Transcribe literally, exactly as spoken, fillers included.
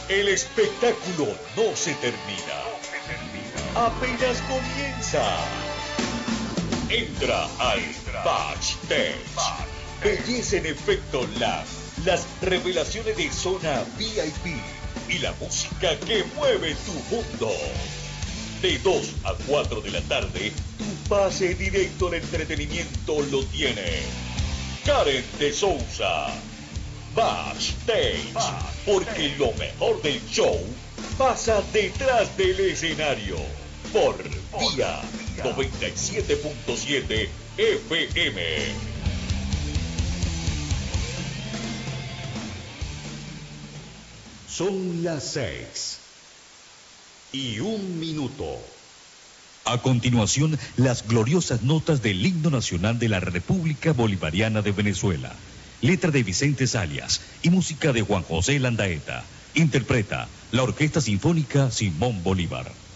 El espectáculo no se termina. Apenas comienza. Entra al Backstage. Belleza en efecto live. Las revelaciones de zona V I P y la música que mueve tu mundo. De dos a cuatro de la tarde, tu pase directo al entretenimiento lo tiene Karen de Souza. Backstage, porque lo mejor del show pasa detrás del escenario. Por Vía noventa y siete punto siete F M. Son las seis y un minuto. A continuación, las gloriosas notas del himno nacional de la República Bolivariana de Venezuela. Letra de Vicente Salias y música de Juan José Landaeta. Interpreta la Orquesta Sinfónica Simón Bolívar.